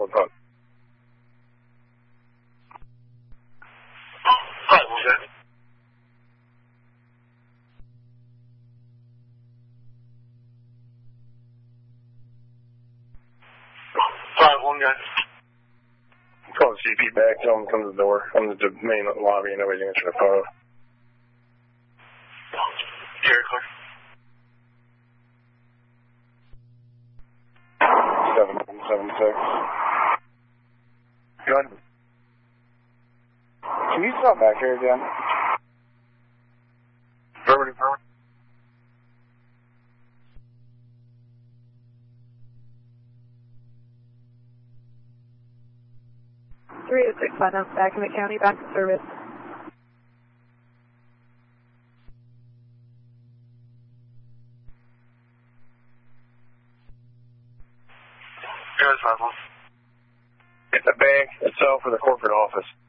what's up? Hi, what's that? Sorry, one guy. Call the CP back, tell him to come to the door. I'm in the main lobby and nobody's answering the phone. Jerry Clark. 776. Good. Can you stop back here again? Affirmative. 306 Platinum, back in the county, back to service. Here's 5-1. It's the bank itself or the corporate office?